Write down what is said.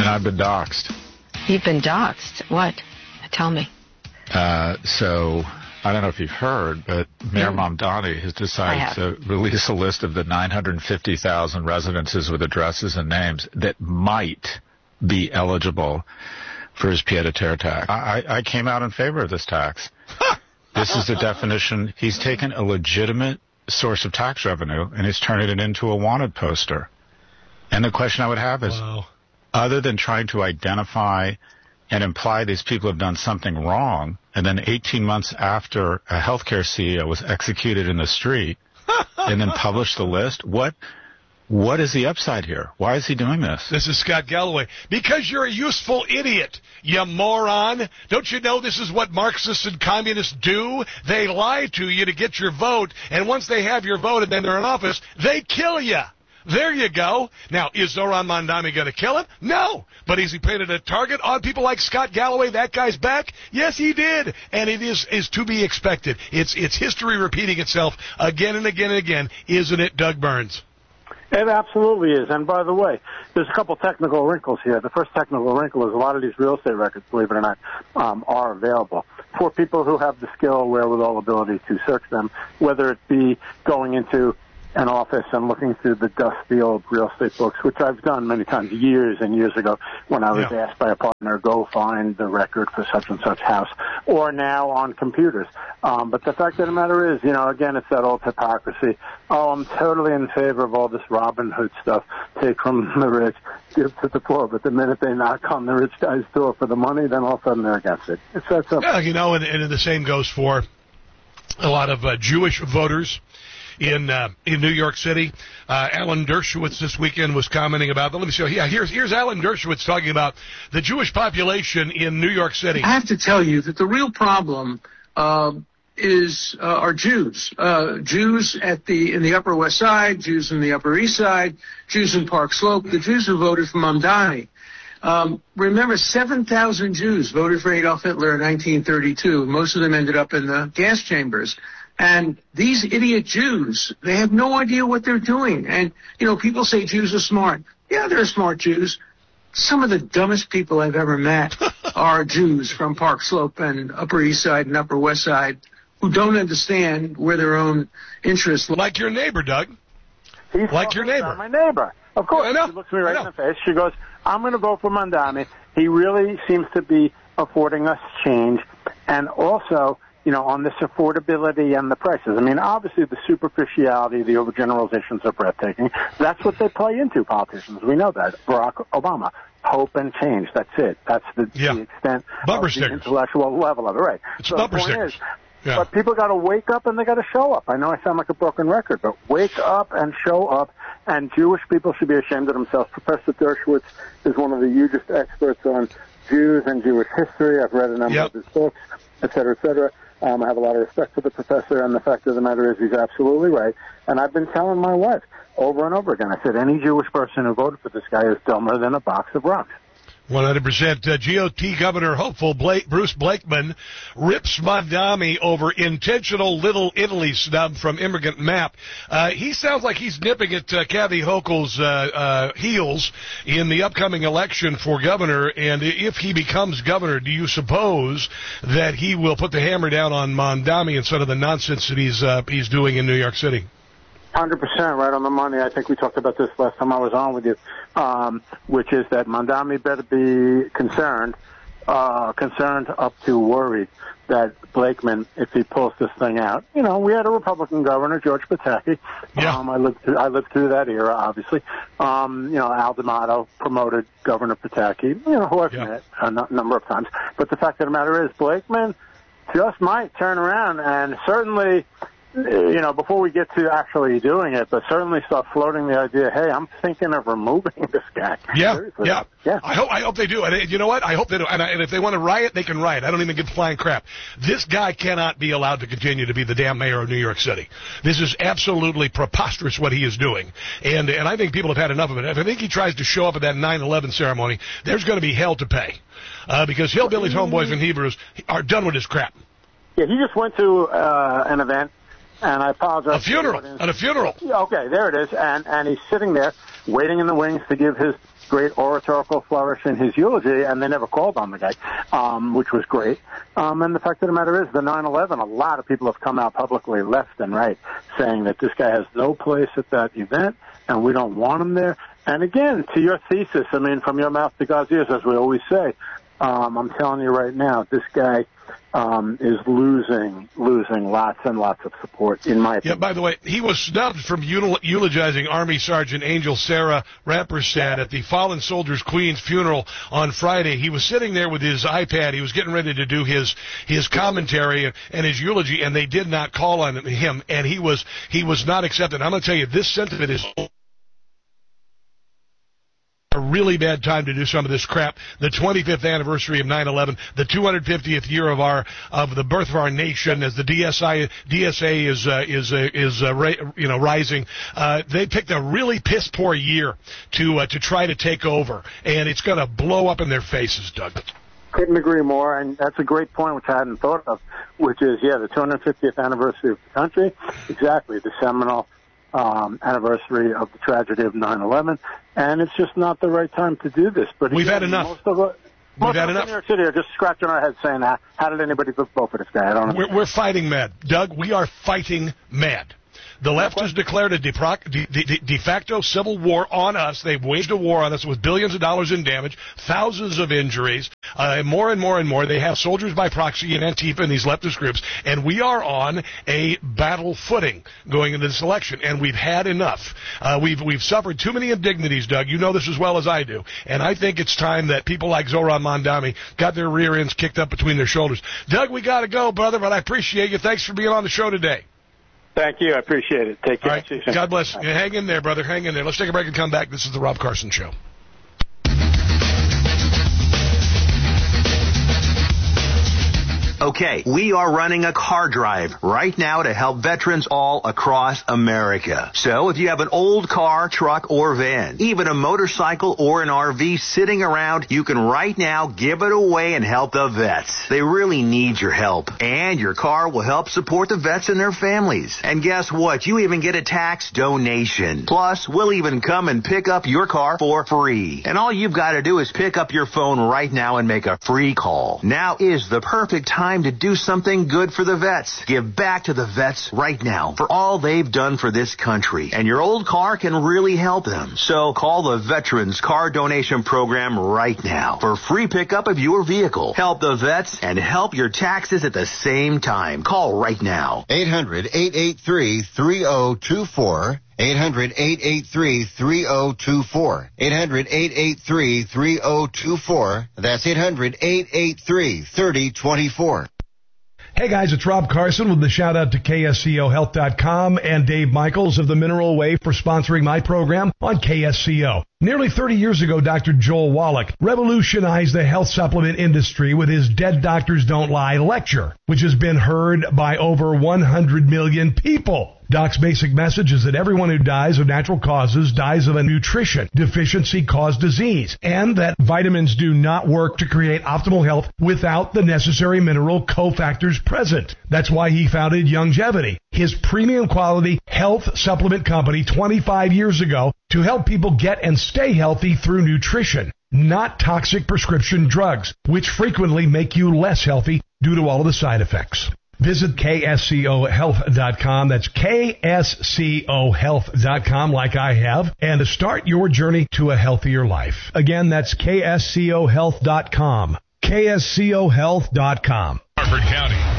And I've been doxxed. You've been doxxed? What? Tell me. So, I don't know if you've heard, but Mayor Mamdani has decided to release a list of the 950,000 residences with addresses and names that might be eligible for his pied-à-terre tax. I came out in favor of this tax. This is the definition. He's taken a legitimate source of tax revenue and he's turning it into a wanted poster. And the question I would have is, other than trying to identify and imply these people have done something wrong, and then 18 months after a healthcare CEO was executed in the street and then published the list, what is the upside here? Why is he doing this? This is Scott Galloway. Because you're a useful idiot, you moron. Don't you know this is what Marxists and communists do? They lie to you to get your vote, and once they have your vote and then they're in office, they kill you. There you go. Now, is Zoran Mamdani going to kill him? No. But has he painted a target on people like Scott Galloway, that guy's back? Yes, he did. And it is to be expected. It's history repeating itself again and again and again. Isn't it, Doug Burns? It absolutely is. And by the way, there's a couple technical wrinkles here. The first technical wrinkle is a lot of these real estate records, believe it or not, are available for people who have the skill, wherewithal, ability to search them, whether it be going into an office and looking through the dusty old real estate books, which I've done many times years and years ago when I was asked by a partner, go find the record for such and such house, or now on computers. But the fact of the matter is, again, it's that old hypocrisy. Oh, I'm totally in favor of all this Robin Hood stuff. Take from the rich, give to the poor. But the minute they knock on the rich guy's door for the money, then all of a sudden they're against it. It's that simple. Yeah, and the same goes for a lot of Jewish voters in New York City. Alan Dershowitz this weekend was commenting about, let me show you. Yeah, here's Alan Dershowitz talking about the Jewish population in New York City. I have to tell you that the real problem are Jews. Jews in the Upper West Side, Jews in the Upper East Side, Jews in Park Slope, the Jews who voted for Mamdani. Remember, 7,000 Jews voted for Adolf Hitler in 1932. Most of them ended up in the gas chambers. And these idiot Jews, they have no idea what they're doing. And, people say Jews are smart. Yeah, they're smart Jews. Some of the dumbest people I've ever met are Jews from Park Slope and Upper East Side and Upper West Side who don't understand where their own interests lie. Like your neighbor, Doug. He's like your neighbor. My neighbor. Of course. I know. She looks me right in the face. She goes, I'm going to vote for Mamdani. He really seems to be affording us change. And also, on this affordability and the prices. I mean, obviously the superficiality, the overgeneralizations are breathtaking. That's what they play into, politicians. We know that. Barack Obama, hope and change. That's it. That's the extent bumper of stickers. The intellectual level of it. Right. It's so bumper the point stickers. is, yeah. But people got to wake up and they got to show up. I know I sound like a broken record, but wake up and show up. And Jewish people should be ashamed of themselves. Professor Dershowitz is one of the hugest experts on Jews and Jewish history. I've read a number of his books, et cetera, et cetera. I have a lot of respect for the professor, and the fact of the matter is he's absolutely right. And I've been telling my wife over and over again, I said, any Jewish person who voted for this guy is dumber than a box of rocks. 100%. GOP Governor hopeful Bruce Blakeman rips Mamdani over intentional Little Italy snub from Immigrant Map. He sounds like he's nipping at Kathy Hochul's heels in the upcoming election for governor. And if he becomes governor, do you suppose that he will put the hammer down on Mamdani instead of the nonsense that he's doing in New York City? 100% right on the money. I think we talked about this last time I was on with you, which is that Mamdani better be concerned up to worried that Blakeman, if he pulls this thing out, we had a Republican governor, George Pataki. Yeah. I lived through that era, obviously. Al D'Amato promoted Governor Pataki, who I've met a number of times. But the fact of the matter is, Blakeman just might turn around and certainly, before we get to actually doing it, but certainly start floating the idea, hey, I'm thinking of removing this guy. Yeah. I hope they do. And you know what? I hope they do. And if they want to riot, they can riot. I don't even give flying crap. This guy cannot be allowed to continue to be the damn mayor of New York City. This is absolutely preposterous what he is doing. And I think people have had enough of it. If I think he tries to show up at that 9/11 ceremony, there's going to be hell to pay. Because Hillbillies, Homeboys, and Hebrews are done with his crap. Yeah, he just went to an event. And I apologize. At a funeral. Okay, there it is. And he's sitting there waiting in the wings to give his great oratorical flourish in his eulogy, and they never called on the guy, which was great. And the fact of the matter is, the 9/11, a lot of people have come out publicly, left and right, saying that this guy has no place at that event, and we don't want him there. And again, to your thesis, I mean, from your mouth to God's ears, as we always say, I'm telling you right now, this guy is losing lots and lots of support, in my opinion. Yeah, by the way, he was snubbed from eulogizing Army Sergeant Angel Sarah Rampersad at the Fallen Soldiers Queen's funeral on Friday. He was sitting there with his iPad. He was getting ready to do his commentary and his eulogy, and they did not call on him, and he was not accepted. I'm going to tell you, this sentiment is a really bad time to do some of this crap. The 25th anniversary of 9/11, the 250th year of the birth of our nation, as the DSA is rising. They picked a really piss poor year to try to take over, and it's going to blow up in their faces, Doug. Couldn't agree more, and that's a great point, which I hadn't thought of, which is, the 250th anniversary of the country, exactly, the seminal anniversary of the tragedy of 9/11, and it's just not the right time to do this. But we've had enough. Most of us in New York City are just scratching our heads saying, how did anybody vote for this guy? I don't know. We're fighting mad. Doug, we are fighting mad. The left has declared a de facto civil war on us. They've waged a war on us with billions of dollars in damage, thousands of injuries, more and more and more. They have soldiers by proxy in Antifa and these leftist groups, and we are on a battle footing going into this election, and we've had enough. We've suffered too many indignities, Doug. You know this as well as I do, and I think it's time that people like Zohran Mamdani got their rear ends kicked up between their shoulders. Doug, we got to go, brother, but I appreciate you. Thanks for being on the show today. Thank you. I appreciate it. Take care. All right. God bless. Hang in there, brother. Hang in there. Let's take a break and come back. This is the Rob Carson Show. Okay, we are running a car drive right now to help veterans all across America. So if you have an old car, truck, or van, even a motorcycle or an RV sitting around, you can right now give it away and help the vets. They really need your help. And your car will help support the vets and their families. And guess what? You even get a tax donation. Plus, we'll even come and pick up your car for free. And all you've got to do is pick up your phone right now and make a free call. Now is the perfect time to do something good for the vets. Give back to the vets right now for all they've done for this country. And your old car can really help them. So call the Veterans Car Donation Program right now for free pickup of your vehicle. Help the vets and help your taxes at the same time. Call right now. 800-883-3024. 800-883-3024. 800-883-3024. That's 800-883-3024. Hey guys, it's Rob Carson with the shout out to KSCOHealth.com and Dave Michaels of the Mineral Way for sponsoring my program on KSCO. Nearly 30 years ago, Dr. Joel Wallach revolutionized the health supplement industry with his Dead Doctors Don't Lie lecture, which has been heard by over 100 million people. Doc's basic message is that everyone who dies of natural causes dies of a nutrition deficiency caused disease, and that vitamins do not work to create optimal health without the necessary mineral cofactors present. That's why he founded Youngevity, his premium quality health supplement company 25 years ago, to help people get and stay healthy through nutrition, not toxic prescription drugs, which frequently make you less healthy due to all of the side effects. Visit KSCOHealth.com. That's KSCOHealth.com, like I have, and to start your journey to a healthier life. Again, that's KSCOHealth.com. KSCOHealth.com. Harford County.